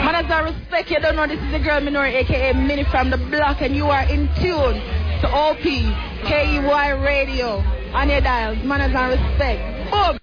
Manners and respect, you don't know this is the girl Minori, aka Minnie from the block, and you are in tune to OP KEY Radio on your dials. Manners and respect. Boom!